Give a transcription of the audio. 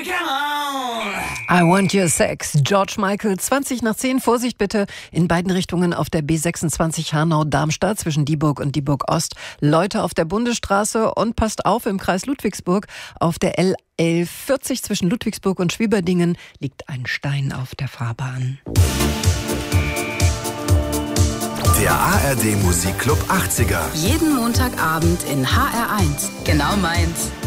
I Want Your Sex, George Michael, 20:10, Vorsicht bitte, in beiden Richtungen auf der B26 Hanau-Darmstadt zwischen Dieburg und Dieburg-Ost, Leute auf der Bundesstraße und passt auf, im Kreis Ludwigsburg auf der L1140 zwischen Ludwigsburg und Schwieberdingen liegt ein Stein auf der Fahrbahn. Der ARD Musikclub 80er. Jeden Montagabend in HR1. Genau meins.